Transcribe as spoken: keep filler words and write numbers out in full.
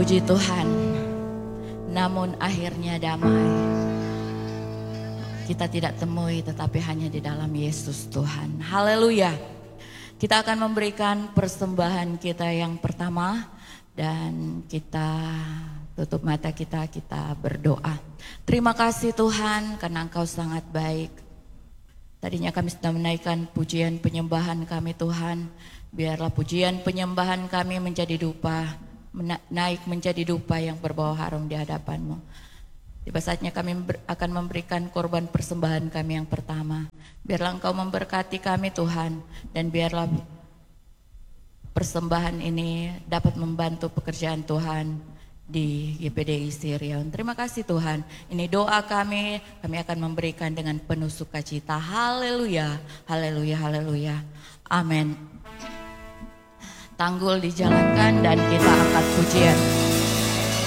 Puji Tuhan, namun akhirnya damai kita tidak temui, tetapi hanya di dalam Yesus Tuhan. Haleluya. Kita akan memberikan persembahan kita yang pertama, dan kita tutup mata kita, kita berdoa. Terima kasih Tuhan karena Engkau sangat baik. Tadinya kami sudah menaikkan pujian penyembahan kami Tuhan. Biarlah pujian penyembahan kami menjadi dupa, naik menjadi dupa yang berbau harum di hadapan-Mu. Tiba saatnya kami akan memberikan korban persembahan kami yang pertama. Biarlah Engkau memberkati kami Tuhan, dan biarlah persembahan ini dapat membantu pekerjaan Tuhan di Y P D I Sirion. Terima kasih Tuhan. Ini doa kami, kami akan memberikan dengan penuh sukacita. Haleluya, haleluya, haleluya. Amin. Tanggul dijalankan dan kita angkat pujian.